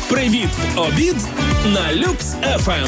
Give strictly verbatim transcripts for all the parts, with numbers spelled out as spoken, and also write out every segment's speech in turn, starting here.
Привіт в обід на Люкс еф ем.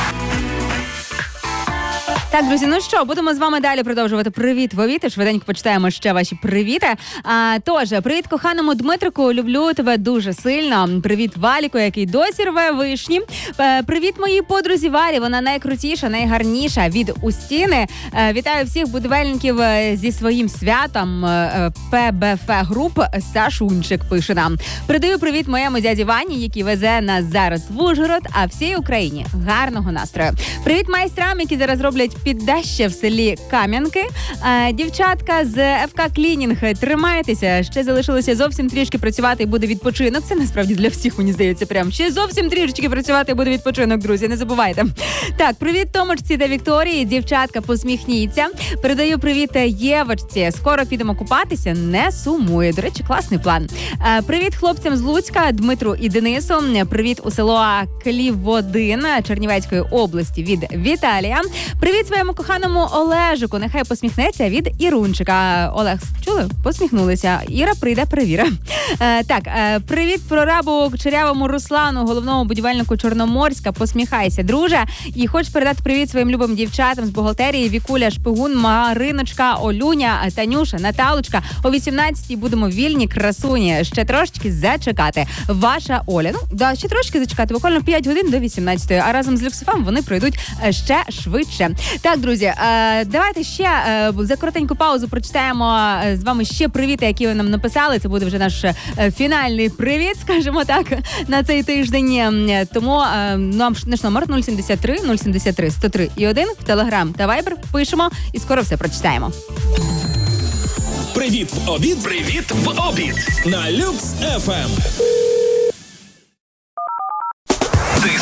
Так, друзі, ну що, будемо з вами далі продовжувати «Привіт в обід». Швиденько почитаємо ще ваші привіти. А, тож, привіт коханому Дмитрику, люблю тебе дуже сильно. Привіт Валіку, який досі рве вишні. Привіт моїй подрузі Варі, вона найкрутіша, найгарніша від Устіни. Вітаю всіх будівельників зі своїм святом. пе бе еф груп Сашунчик пише нам. Передаю привіт моєму дяді Вані, який везе нас зараз в Ужгород, а всій Україні гарного настрою. Привіт майстрам, які зараз роблять піддаще в селі Кам'янки. А, дівчатка з еф ка Клінінг, тримайтеся. Ще залишилося зовсім трішки працювати і буде відпочинок. Це насправді для всіх, мені здається, прям. Ще зовсім трішки працювати і буде відпочинок, друзі, не забувайте. Так, привіт Томочці та Вікторії. Дівчатка, посміхніться. Передаю привіт Євочці. Скоро підемо купатися, не сумує. До речі, класний план. А, привіт хлопцям з Луцька, Дмитру і Денису. Привіт у село Кліводин Чернівецької області від Віталія. Привіт своєму коханому Олежику. Нехай посміхнеться від Ірунчика. Олег, чули? Посміхнулися. Іра прийде, перевіра. Е, так, е, привіт прорабу Кчерявому Руслану, головному будівельнику Чорноморська. Посміхайся, друже. І хочу передати привіт своїм любим дівчатам з бухгалтерії. Вікуля, Шпигун, Мариночка, Олюня, Танюша, Наталочка. О вісімнадцятій будемо вільні, красуні. Ще трошечки зачекати. Ваша Оля. Ну, да, ще трошки зачекати. Буквально п'ять годин до вісімнадцятої. А разом з Люкс еф ем вони пройдуть ще швидше. Так, друзі, е, давайте ще е, за коротеньку паузу прочитаємо е, з вами ще привіти, які ви нам написали. Це буде вже наш е, фінальний привіт, скажімо так, на цей тиждень. Тому е, наш номер нуль сімдесят три нуль сімдесят три сто три і один в Телеграм та Вайбер пишемо і скоро все прочитаємо. Привіт в обід. Привіт в обід на Люкс еф ем.